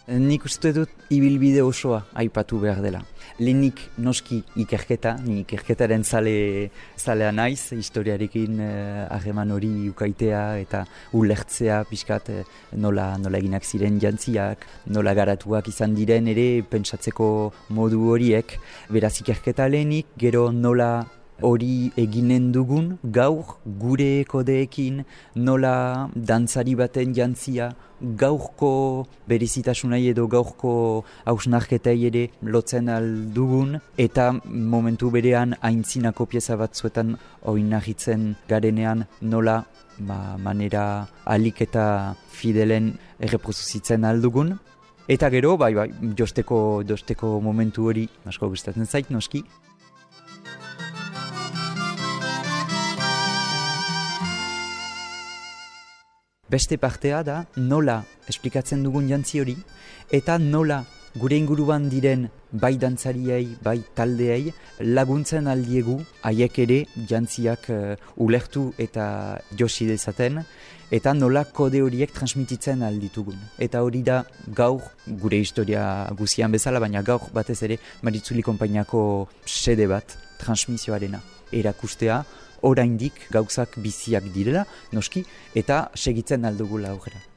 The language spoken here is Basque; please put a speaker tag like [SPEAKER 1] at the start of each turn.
[SPEAKER 1] Nik uste dut ibilbide osoa aipatu behar dela. Lehenik noski ikerketa, ni ikerketaren zalea naiz, historiarekin harreman hori ukaitea eta ulertzea pixkat nola eginak ziren jantziak, nola garatuak izan diren ere pentsatzeko modu horiek. Beraz ikerketa lehenik, gero nola hori eginen dugun, gaur gure kodeekin, nola dantzari baten jantzia, gaurko berezitasunai edo gaurko hausnarketai ere lotzen aldugun, eta momentu berean aintzinako pieza batzuetan oinarritzen garenean nola manera alik eta fidelen erreproduzitzen aldugun. Eta gero, bai, josteko momentu hori asko gustatzen zait noski. Beste partea da nola esplikatzen dugun jantzi hori eta nola gure inguruan diren bai dantzariei, bai taldeei laguntzen aldiegu haiek ere jantziak ulertu eta josi dezaten eta nola kode horiek transmititzen alditugun. Eta hori da gaur gure historia guzian bezala, baina gaur batez ere Maritzuli konpainiako sede bat transmisioarena erakustea, oraindik gauzak biziak direla, noski, eta segitzen aldugula aurrera.